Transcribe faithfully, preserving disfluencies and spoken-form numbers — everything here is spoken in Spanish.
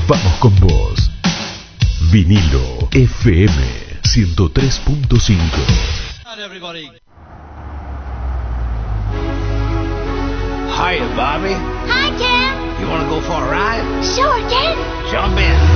Vamos con vos. Vinilo F M ciento tres punto cinco. Hiya, Bobby. Hi, Ken. You want to go for a ride? Sure, Ken. Jump in.